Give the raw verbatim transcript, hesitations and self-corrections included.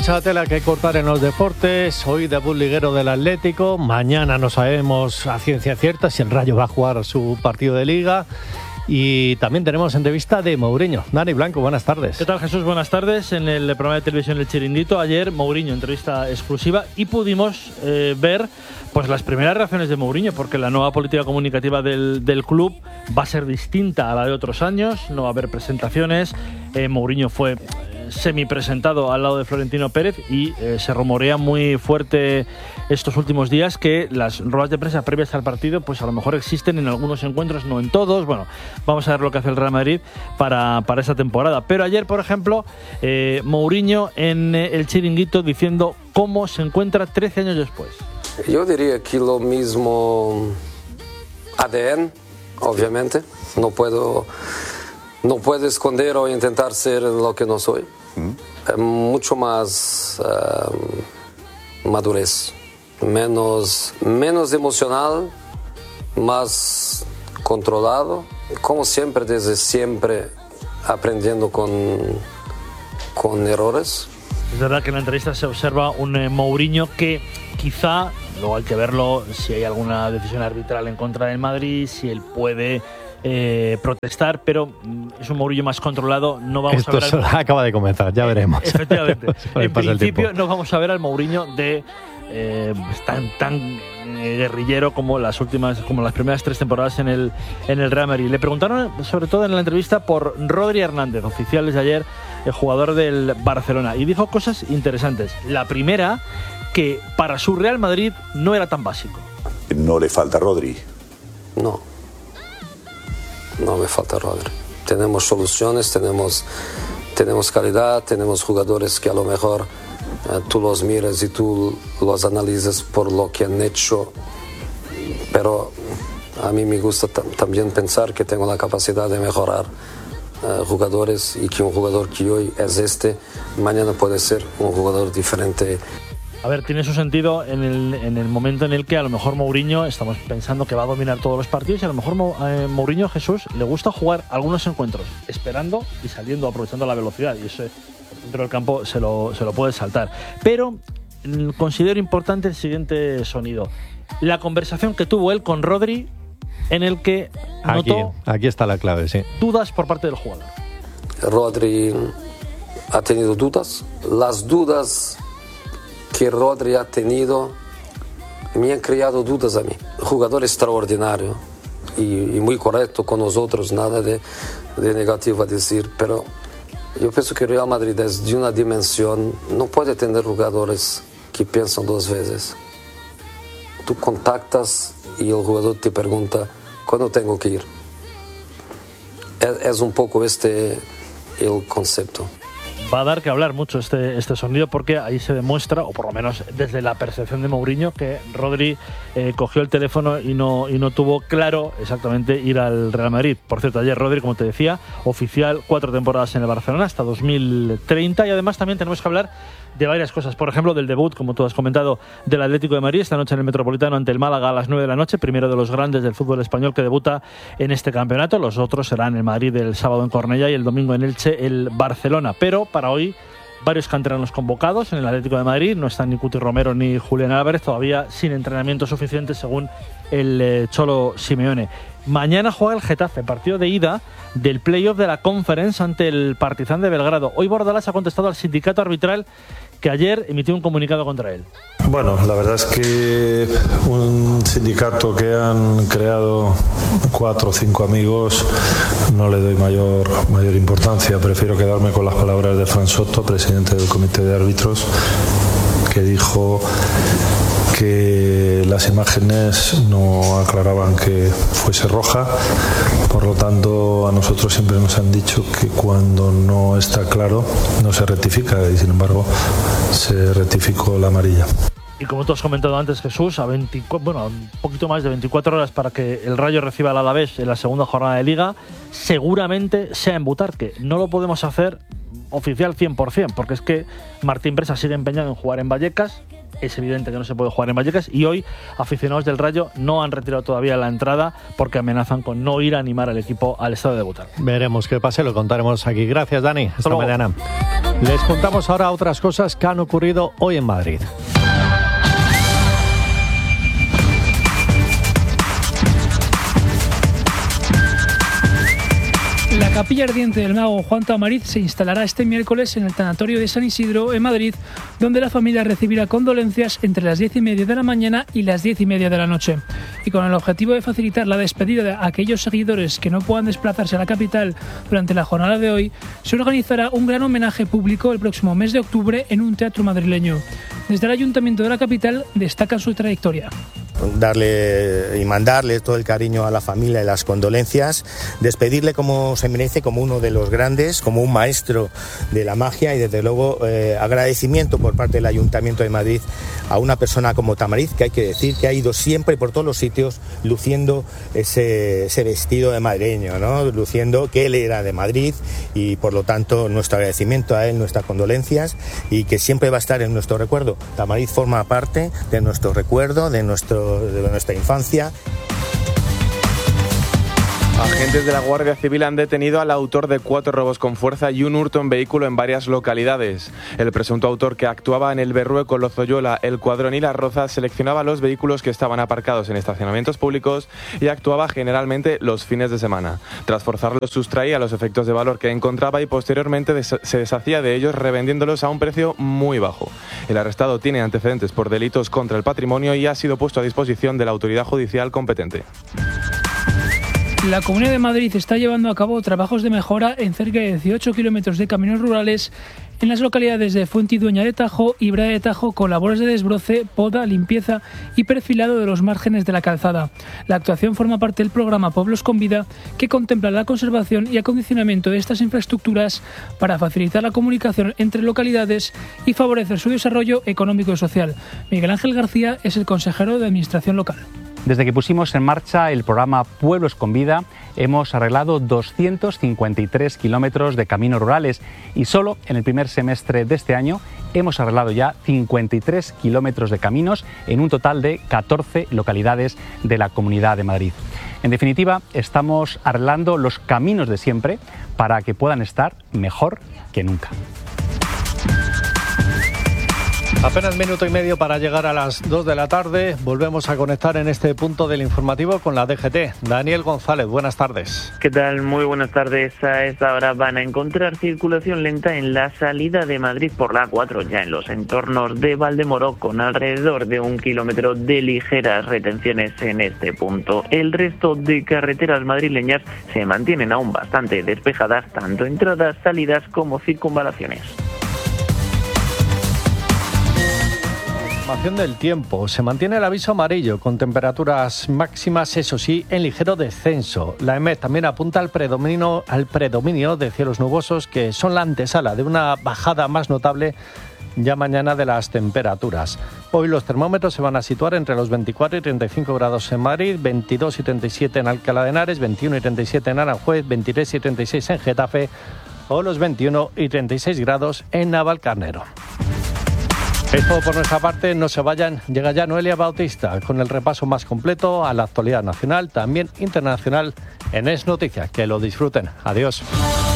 mucha tela que cortar en los deportes. Hoy debut liguero del Atlético. Mañana no sabemos a ciencia cierta si el Rayo va a jugar su partido de Liga. Y también tenemos entrevista de Mourinho. Dani Blanco, buenas tardes. ¿Qué tal, Jesús? Buenas tardes. En el programa de televisión El Chiringuito, ayer Mourinho, entrevista exclusiva, y pudimos eh, ver pues las primeras reacciones de Mourinho, porque la nueva política comunicativa del, del club va a ser distinta a la de otros años. No va a haber presentaciones. Eh, Mourinho fue semi-presentado al lado de Florentino Pérez y eh, se rumorea muy fuerte estos últimos días que las ruedas de prensa previas al partido pues a lo mejor existen en algunos encuentros, no en todos. Bueno, vamos a ver lo que hace el Real Madrid para, para esta temporada. Pero ayer, por ejemplo, eh, Mourinho en eh, El Chiringuito diciendo cómo se encuentra trece años después. Yo diría que lo mismo A D N, obviamente. No puedo, no puedo esconder o intentar ser lo que no soy. Mm. Mucho más uh, madurez, menos, menos emocional, más controlado. Como siempre, desde siempre aprendiendo con, con errores. Es verdad que en la entrevista se observa un eh, Mourinho que quizá, luego hay que verlo si hay alguna decisión arbitral en contra del Madrid, si él puede eh, protestar, pero mm, es un Mourinho más controlado. No vamos Esto a ver al... acaba de comenzar, ya veremos. Efectivamente. En principio el no vamos a ver al Mourinho de eh, tan tan eh, guerrillero como las últimas, como las primeras tres temporadas en el en el Real Madrid. Le preguntaron sobre todo en la entrevista por Rodri Hernández, oficiales de ayer, el jugador del Barcelona, y dijo cosas interesantes. La primera, que para su Real Madrid no era tan básico. ¿No le falta Rodri? No, no me falta Rodri. Tenemos soluciones, tenemos, tenemos calidad, tenemos jugadores que a lo mejor eh, tú los miras y tú los analizas por lo que han hecho, pero a mí me gusta t- también pensar que tengo la capacidad de mejorar Uh, jugadores, y que un jugador que hoy es este, mañana puede ser un jugador diferente. A ver, tiene su sentido en el, en el momento en el que a lo mejor Mourinho, estamos pensando que va a dominar todos los partidos, y a lo mejor eh, Mourinho, Jesús, le gusta jugar algunos encuentros esperando y saliendo, aprovechando la velocidad, y eso dentro del campo se lo, se lo puede saltar. Pero mm, considero importante el siguiente sonido: la conversación que tuvo él con Rodri, en el que aquí, notó aquí está la clave, sí. dudas por parte del jugador. Rodri ha tenido dudas. Las dudas que Rodri ha tenido me han creado dudas a mí. Jugador extraordinario y, y muy correcto con nosotros, nada de, de negativo a decir, pero yo pienso que Real Madrid es de una dimensión, no puede tener jugadores que piensan dos veces. Tú contactas y el jugador te pregunta ¿cuándo tengo que ir? Es, es un poco este el concepto. Va a dar que hablar mucho este, este sonido, porque ahí se demuestra, o por lo menos desde la percepción de Mourinho, que Rodri eh, cogió el teléfono y no, y no tuvo claro exactamente ir al Real Madrid. Por cierto, ayer Rodri, como te decía, oficial, cuatro temporadas en el Barcelona hasta dos mil treinta, y además también tenemos que hablar de varias cosas. Por ejemplo, del debut, como tú has comentado, del Atlético de Madrid esta noche en el Metropolitano ante el Málaga a las nueve de la noche, primero de los grandes del fútbol español que debuta en este campeonato. Los otros serán el Madrid el sábado en Cornellá y el domingo en Elche el Barcelona. Pero para hoy, varios canteranos convocados en el Atlético de Madrid. No están ni Cuti Romero ni Julián Álvarez, todavía sin entrenamiento suficiente según el eh, Cholo Simeone. Mañana juega el Getafe, partido de ida del playoff de la Conference ante el Partizan de Belgrado. Hoy Bordalás ha contestado al sindicato arbitral, que ayer emitió un comunicado contra él. Bueno, la verdad es que un sindicato que han creado cuatro o cinco amigos no le doy mayor, mayor importancia. Prefiero quedarme con las palabras de Fran Soto, presidente del comité de árbitros, que dijo que las imágenes no aclaraban que fuese roja. Por lo tanto, a nosotros siempre nos han dicho que cuando no está claro no se rectifica, y sin embargo se rectificó la amarilla. Y como tú has comentado antes, Jesús, a veinticuatro, bueno, un poquito más de veinticuatro horas para que el Rayo reciba al Alavés en la segunda jornada de Liga, seguramente sea en Butarque. No lo podemos hacer oficial cien por ciento, porque es que Martín Presa sigue empeñado en jugar en Vallecas. Es evidente que no se puede jugar en Vallecas, y hoy aficionados del Rayo no han retirado todavía la entrada porque amenazan con no ir a animar al equipo al estadio de Butarque. Veremos qué pase, lo contaremos aquí. Gracias, Dani. Hasta mañana. Les contamos ahora otras cosas que han ocurrido hoy en Madrid. La capilla ardiente del mago Juan Tamariz se instalará este miércoles en el tanatorio de San Isidro, en Madrid, donde la familia recibirá condolencias entre las diez y media de la mañana y las diez y media de la noche. Y con el objetivo de facilitar la despedida de aquellos seguidores que no puedan desplazarse a la capital durante la jornada de hoy, se organizará un gran homenaje público el próximo mes de octubre en un teatro madrileño. Desde el Ayuntamiento de la capital destacan su trayectoria. Darle y mandarle todo el cariño a la familia y las condolencias, despedirle como se merece, como uno de los grandes, como un maestro de la magia, y desde luego eh, agradecimiento por parte del Ayuntamiento de Madrid a una persona como Tamariz, que hay que decir que ha ido siempre por todos los sitios luciendo ese, ese vestido de madrileño, ¿no? Luciendo que él era de Madrid, y por lo tanto nuestro agradecimiento a él, nuestras condolencias, y que siempre va a estar en nuestro recuerdo. Tamariz forma parte de nuestro recuerdo, de nuestro de nuestra infancia. Agentes de la Guardia Civil han detenido al autor de cuatro robos con fuerza y un hurto en vehículo en varias localidades. El presunto autor, que actuaba en el Berrueco, Lozoyola, El Cuadrón y Las Rozas, seleccionaba los vehículos que estaban aparcados en estacionamientos públicos y actuaba generalmente los fines de semana. Tras forzarlos, sustraía los efectos de valor que encontraba y posteriormente des- se deshacía de ellos, revendiéndolos a un precio muy bajo. El arrestado tiene antecedentes por delitos contra el patrimonio y ha sido puesto a disposición de la autoridad judicial competente. La Comunidad de Madrid está llevando a cabo trabajos de mejora en cerca de dieciocho kilómetros de caminos rurales en las localidades de Fuentidueña de Tajo y Brea de Tajo, con labores de desbroce, poda, limpieza y perfilado de los márgenes de la calzada. La actuación forma parte del programa Pueblos con Vida, que contempla la conservación y acondicionamiento de estas infraestructuras para facilitar la comunicación entre localidades y favorecer su desarrollo económico y social. Miguel Ángel García es el consejero de Administración Local. Desde que pusimos en marcha el programa Pueblos con Vida, hemos arreglado doscientos cincuenta y tres kilómetros de caminos rurales y solo en el primer semestre de este año hemos arreglado ya cincuenta y tres kilómetros de caminos en un total de catorce localidades de la Comunidad de Madrid. En definitiva, estamos arreglando los caminos de siempre para que puedan estar mejor que nunca. Apenas minuto y medio para llegar a las dos de la tarde. Volvemos a conectar en este punto del informativo con la D G T. Daniel González, buenas tardes. ¿Qué tal? Muy buenas tardes. A esta hora van a encontrar circulación lenta en la salida de Madrid por la A cuatro, ya en los entornos de Valdemoro, con alrededor de un kilómetro de ligeras retenciones en este punto. El resto de carreteras madrileñas se mantienen aún bastante despejadas, tanto entradas, salidas como circunvalaciones. Información del tiempo. Se mantiene el aviso amarillo con temperaturas máximas, eso sí, en ligero descenso. La E M E T también apunta al predominio, al predominio de cielos nubosos, que son la antesala de una bajada más notable ya mañana de las temperaturas. Hoy los termómetros se van a situar entre los veinticuatro y treinta y cinco grados en Madrid, veintidós y treinta y siete en Alcalá de Henares, veintiuno y treinta y siete en Aranjuez, veintitrés y treinta y seis en Getafe o los veintiuno y treinta y seis grados en Navalcarnero. Es todo por nuestra parte, no se vayan. Llega ya Noelia Bautista con el repaso más completo a la actualidad nacional, también internacional en Es Noticias. Que lo disfruten. Adiós.